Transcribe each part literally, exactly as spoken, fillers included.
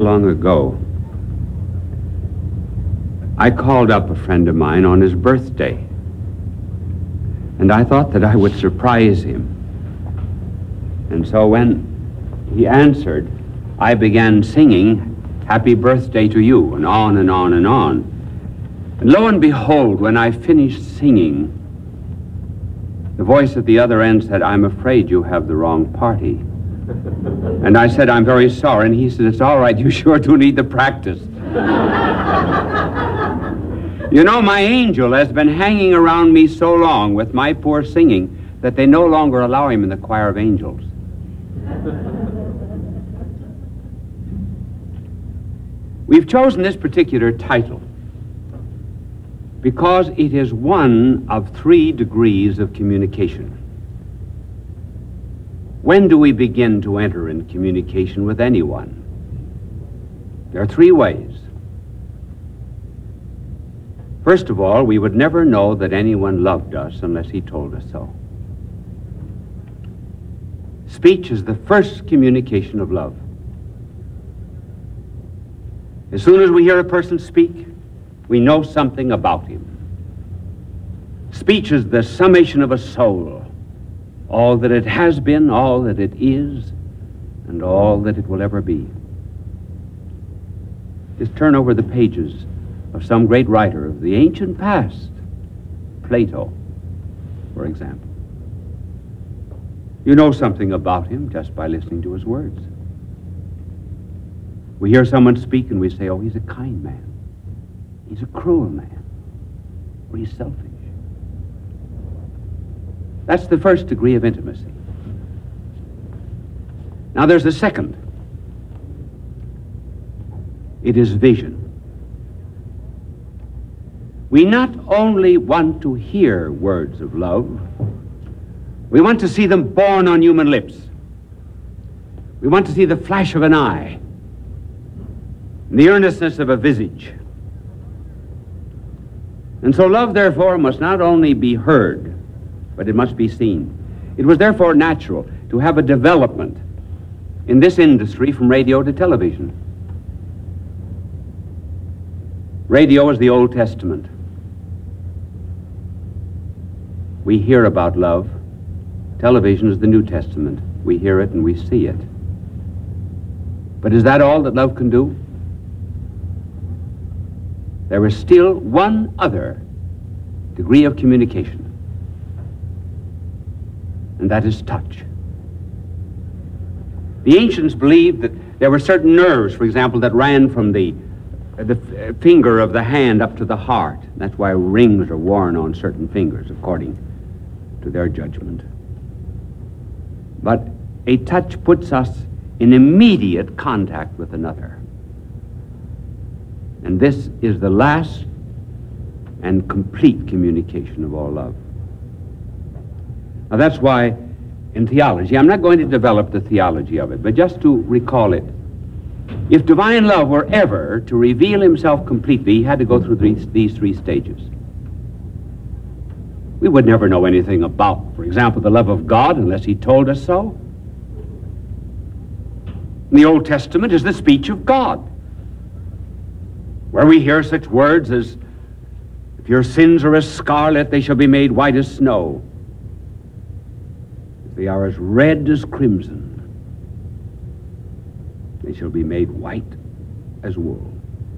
long ago, I called up a friend of mine on his birthday, and I thought that I would surprise him. And so when he answered, I began singing, "Happy Birthday to You," and on and on and on. And lo and behold, when I finished singing, the voice at the other end said, "I'm afraid you have the wrong party." And I said, "I'm very sorry." And he said, "It's all right, you sure do need the practice." You know, my angel has been hanging around me so long with my poor singing that they no longer allow him in the choir of angels. We've chosen this particular title because it is one of three degrees of communication. When do we begin to enter in communication with anyone? There are three ways. First of all, we would never know that anyone loved us unless he told us so. Speech is the first communication of love. As soon as we hear a person speak, we know something about him. Speech is the summation of a soul, all that it has been, all that it is, and all that it will ever be. Just turn over the pages of some great writer of the ancient past, Plato, for example. You know something about him just by listening to his words. We hear someone speak and we say, "Oh, he's a kind man. He's a cruel man. Or he's selfish." That's the first degree of intimacy. Now there's a second. It is vision. We not only want to hear words of love, we want to see them born on human lips. We want to see the flash of an eye, the earnestness of a visage. And so love, therefore, must not only be heard, but it must be seen. It was therefore natural to have a development in this industry from radio to television. Radio is the Old Testament. We hear about love. Television is the New Testament. We hear it and we see it. But is that all that love can do? There is still one other degree of communication, and that is touch. The ancients believed that there were certain nerves, for example, that ran from the, the finger of the hand up to the heart. That's why rings are worn on certain fingers, according to their judgment. But a touch puts us in immediate contact with another. And this is the last and complete communication of all love. Now that's why in theology, I'm not going to develop the theology of it, but just to recall it. If divine love were ever to reveal himself completely, he had to go through these, these three stages. We would never know anything about, for example, the love of God unless he told us so. The Old Testament is the speech of God, where we hear such words as, "If your sins are as scarlet, they shall be made white as snow. If they are as red as crimson, they shall be made white as wool."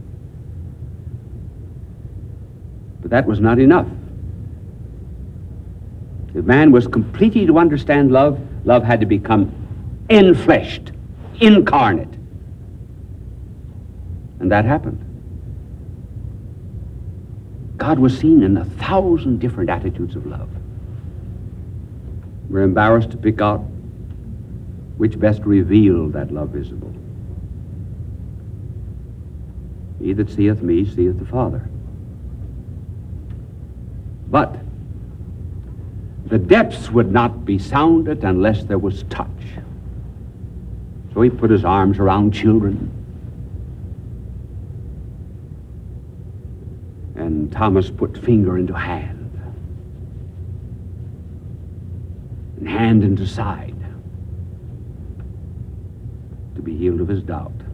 But that was not enough. If man was completely to understand love, love had to become enfleshed, incarnate. And that happened. God was seen in a thousand different attitudes of love. We're embarrassed to pick out which best revealed that love visible. He that seeth me seeth the Father. But the depths would not be sounded unless there was touch. So he put his arms around children. And Thomas put finger into hand, and hand into side, to be healed of his doubt.